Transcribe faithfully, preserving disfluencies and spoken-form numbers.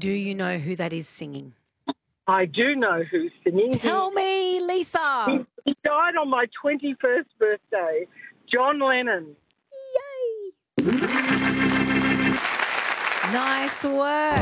Do you know who that is singing? I do know who's singing. Tell me, Lisa. He, he died on my twenty-first birthday, John Lennon. Yay. Nice work.